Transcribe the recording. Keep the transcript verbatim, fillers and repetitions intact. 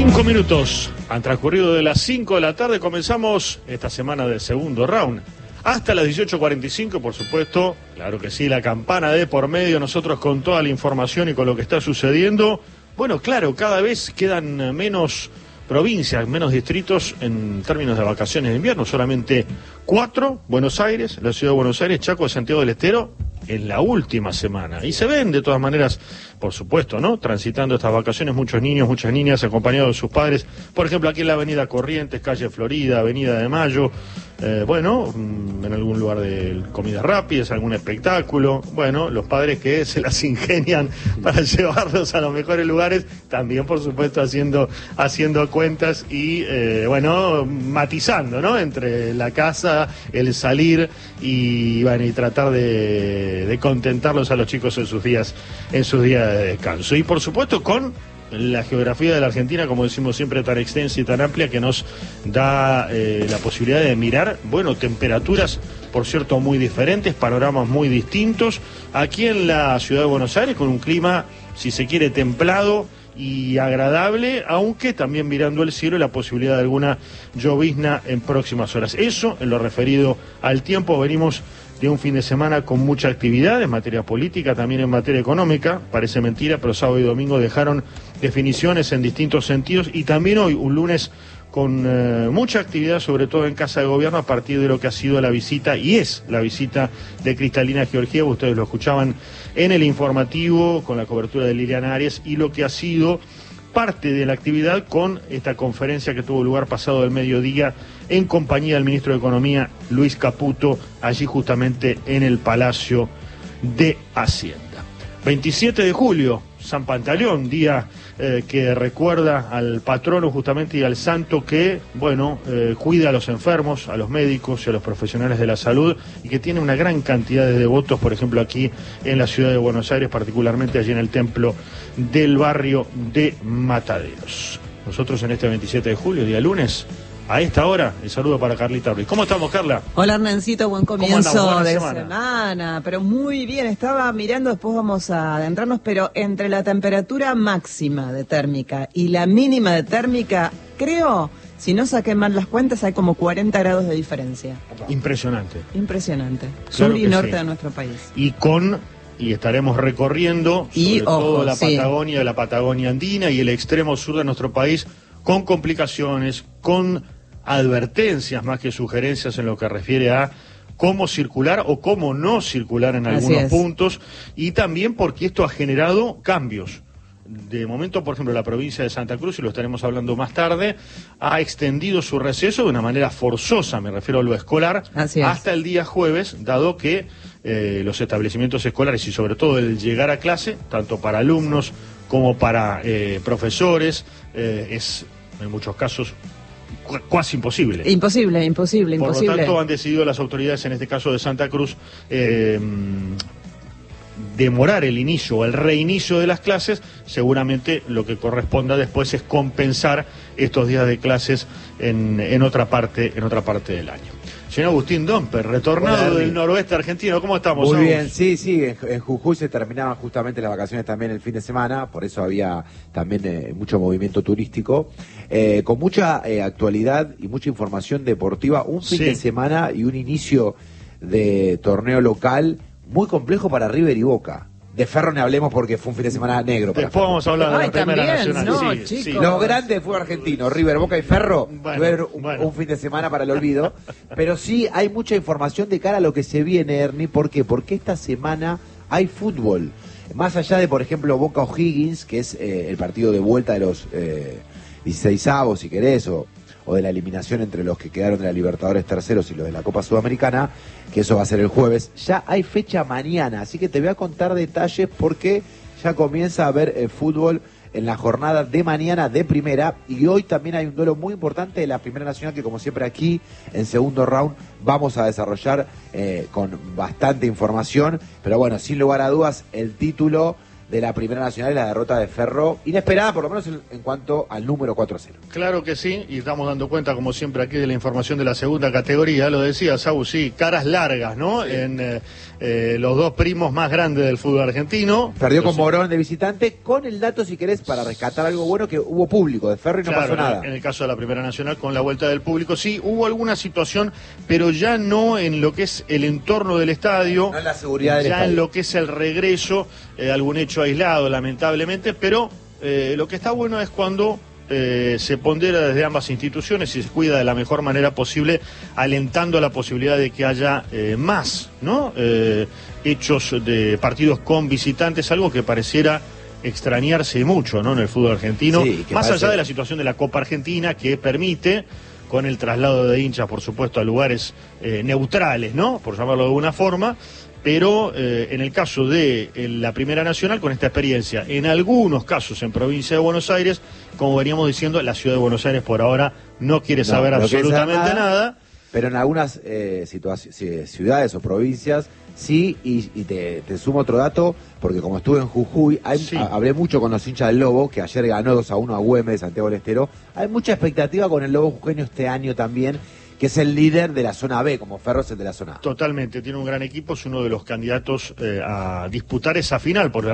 Cinco minutos han transcurrido de las cinco de la tarde. Comenzamos esta semana del segundo round. Hasta las dieciocho cuarenta y cinco, por supuesto, claro que sí, la campana de por medio, nosotros con toda la información y con lo que está sucediendo. Bueno, claro, cada vez quedan menos provincias, menos distritos en términos de vacaciones de invierno, solamente cuatro: Buenos Aires, la ciudad de Buenos Aires, Chaco, Santiago del Estero, en la última semana. Y se ven, de todas maneras, por supuesto, ¿no?, transitando estas vacaciones muchos niños, muchas niñas, acompañados de sus padres. Por ejemplo, aquí en la avenida Corrientes, calle Florida, avenida de Mayo, eh, bueno, en algún lugar de comidas rápidas, algún espectáculo. Bueno, los padres que se las ingenian para llevarlos a los mejores lugares, también, por supuesto, haciendo, haciendo cuentas y, eh, bueno, matizando, ¿no?, entre la casa, el salir y, bueno, y tratar de, de contentarlos a los chicos en sus días, en sus días de descanso. Y por supuesto con la geografía de la Argentina, como decimos siempre, tan extensa y tan amplia, que nos da eh, la posibilidad de mirar, bueno, temperaturas, por cierto, muy diferentes, panoramas muy distintos. Aquí en la ciudad de Buenos Aires, con un clima, si se quiere, templado y agradable, aunque también mirando el cielo y la posibilidad de alguna llovizna en próximas horas. Eso en lo referido al tiempo. Venimos de un fin de semana con mucha actividad en materia política, también en materia económica. Parece mentira, pero sábado y domingo dejaron definiciones en distintos sentidos, y también hoy, un lunes con eh, mucha actividad, sobre todo en Casa de Gobierno, a partir de lo que ha sido la visita, y es la visita de Cristalina Georgieva. Ustedes lo escuchaban en el informativo, con la cobertura de Liliana Arias, y lo que ha sido parte de la actividad con esta conferencia que tuvo lugar pasado del mediodía en compañía del ministro de Economía, Luis Caputo, allí justamente en el Palacio de Hacienda. veintisiete de julio, San Pantaleón, día eh, que recuerda al patrono justamente y al santo que, bueno, eh, cuida a los enfermos, a los médicos y a los profesionales de la salud, y que tiene una gran cantidad de devotos, por ejemplo, aquí en la ciudad de Buenos Aires, particularmente allí en el templo del barrio de Mataderos. Nosotros en este veintisiete de julio, día lunes, a esta hora, el saludo para Carlita Ruiz. ¿Cómo estamos, Carla? Hola, Hernancito, buen comienzo de semana. semana, pero muy bien. Estaba mirando, después vamos a adentrarnos, pero entre la temperatura máxima de térmica y la mínima de térmica, creo, si no saqué mal las cuentas, hay como cuarenta grados de diferencia. Impresionante. Impresionante. Claro Sur y que norte sí. de nuestro país. Y con... y estaremos recorriendo y, sobre ojo, todo la sí. Patagonia, la Patagonia andina y el extremo sur de nuestro país, con complicaciones, con advertencias más que sugerencias en lo que refiere a cómo circular o cómo no circular en algunos puntos, y también porque esto ha generado cambios. De momento, por ejemplo, la provincia de Santa Cruz, y lo estaremos hablando más tarde, ha extendido su receso de una manera forzosa, me refiero a lo escolar, hasta el día jueves, dado que eh, los establecimientos escolares y sobre todo el llegar a clase, tanto para alumnos como para eh, profesores, eh, es en muchos casos cu casi imposible. Imposible, imposible, Por imposible. Por lo tanto, han decidido las autoridades, en este caso de Santa Cruz, eh, demorar el inicio o el reinicio de las clases. Seguramente lo que corresponda después es compensar estos días de clases en, en otra parte, en otra parte del año. Señor Agustín Domper, retornado Hola, del noroeste argentino, ¿cómo estamos? Muy Agus? bien, sí, sí, en, en Jujuy se terminaban justamente las vacaciones también el fin de semana, por eso había también eh, mucho movimiento turístico, eh, con mucha eh, actualidad y mucha información deportiva, un fin sí. de semana y un inicio de torneo local muy complejo para River y Boca. De Ferro ni hablemos porque fue un fin de semana negro. Para Después Ferro. Vamos a hablar de Ay, la primera también, nacional. No, sí, sí. Lo grande fue argentino, River, Boca y Ferro. Bueno, un, bueno. un fin de semana para el olvido. Pero sí hay mucha información de cara a lo que se viene, Ernie. ¿Por qué? Porque esta semana hay fútbol. Más allá de, por ejemplo, Boca O'Higgins, que es eh, el partido de vuelta de los eh, dieciseisavos, si querés, o, o de la eliminación entre los que quedaron de la Libertadores terceros y los de la Copa Sudamericana, que eso va a ser el jueves. Ya hay fecha mañana, así que te voy a contar detalles porque ya comienza a haber eh, fútbol en la jornada de mañana de primera, y hoy también hay un duelo muy importante de la Primera Nacional que, como siempre, aquí en segundo round vamos a desarrollar eh, con bastante información, pero bueno, sin lugar a dudas, el título de la Primera Nacional y la derrota de Ferro, inesperada por lo menos en, en cuanto al número cuatro a cero. Claro que sí, y estamos dando cuenta, como siempre, aquí de la información de la segunda categoría. Lo decía Saúl, sí, caras largas, ¿no? Sí. En eh, eh, los dos primos más grandes del fútbol argentino. Perdió con Morón de visitante, con el dato, si querés, para rescatar algo bueno, que hubo público de Ferro y no claro, pasó nada. En el caso de la Primera Nacional, con la vuelta del público, sí, hubo alguna situación, pero ya no en lo que es el entorno del estadio, no en la seguridad del ya estadio. En lo que es el regreso, eh, algún hecho aislado, lamentablemente, pero eh, lo que está bueno es cuando eh, se pondera desde ambas instituciones y se cuida de la mejor manera posible, alentando la posibilidad de que haya eh, más, ¿no? Eh, hechos de partidos con visitantes, algo que pareciera extrañarse mucho, ¿no? En el fútbol argentino, sí, más parece... allá de la situación de la Copa Argentina, que permite, con el traslado de hinchas, por supuesto, a lugares eh, neutrales, ¿no? Por llamarlo de alguna forma, pero eh, en el caso de eh, la Primera Nacional, con esta experiencia, en algunos casos en provincia de Buenos Aires, como veníamos diciendo, la ciudad de Buenos Aires por ahora no quiere saber no, no absolutamente quiere saber nada, nada. Pero en algunas eh, ciudades o provincias sí, y, y te, te sumo otro dato, porque como estuve en Jujuy, hay, sí. a, hablé mucho con los hinchas del Lobo, que ayer ganó dos a uno a Güemes de Santiago del Estero. Hay mucha expectativa con el Lobo jujeño este año también, que es el líder de la zona B, como Ferro es el de la zona A. Totalmente, tiene un gran equipo, es uno de los candidatos eh, a disputar esa final por la